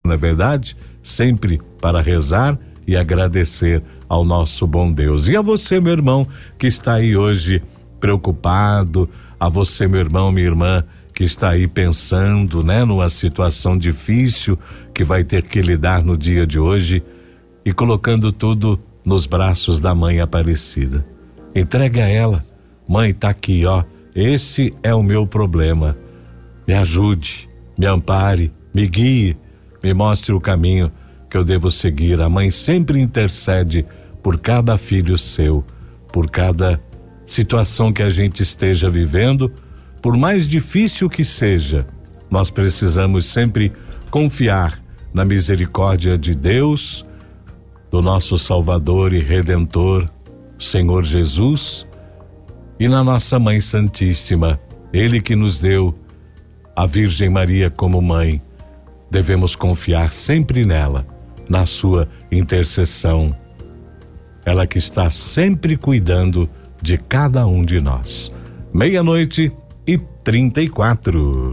não é verdade? Sempre para rezar e agradecer ao nosso bom Deus. E a você, meu irmão, que está aí hoje preocupado, a você, meu irmão, minha irmã, que está aí pensando, né, numa situação difícil que vai ter que lidar no dia de hoje e colocando tudo nos braços da Mãe Aparecida. Entregue a ela. Mãe, tá aqui, ó. Esse é o meu problema. Me ajude, me ampare, me guie, me mostre o caminho que eu devo seguir. A mãe sempre intercede por cada filho seu, por cada situação que a gente esteja vivendo, por mais difícil que seja. Nós precisamos sempre confiar na misericórdia de Deus, do nosso Salvador e Redentor, Senhor Jesus, e na nossa Mãe Santíssima, Ele que nos deu a Virgem Maria como mãe. Devemos confiar sempre nela, na sua intercessão. Ela que está sempre cuidando de cada um de nós. 00:34.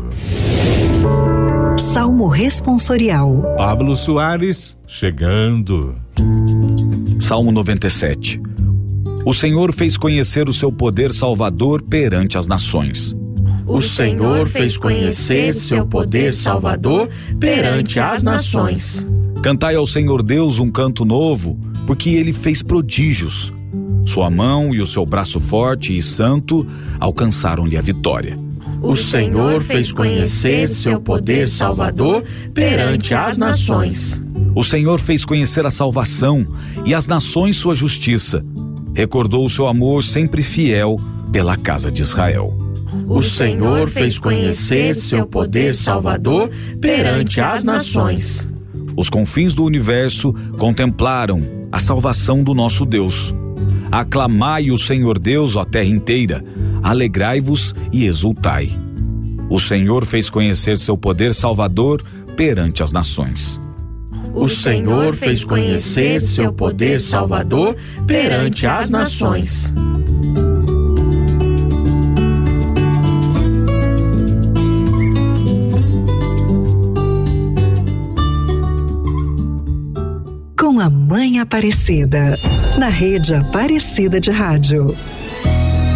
Salmo responsorial. Pablo Soares chegando. Salmo 97. O Senhor fez conhecer o seu poder salvador perante as nações. O Senhor fez conhecer seu poder salvador perante as nações. Cantai ao Senhor Deus um canto novo, porque Ele fez prodígios. Sua mão e o seu braço forte e santo alcançaram-lhe a vitória. O Senhor fez conhecer seu poder salvador perante as nações. O Senhor fez conhecer a salvação e as nações sua justiça. Recordou o seu amor sempre fiel pela casa de Israel. O Senhor fez conhecer seu poder salvador perante as nações. Os confins do universo contemplaram a salvação do nosso Deus. Aclamai o Senhor Deus, ó terra inteira, alegrai-vos e exultai. O Senhor fez conhecer seu poder salvador perante as nações. O Senhor fez conhecer seu poder salvador perante as nações. Com a Mãe Aparecida, na Rede Aparecida de Rádio.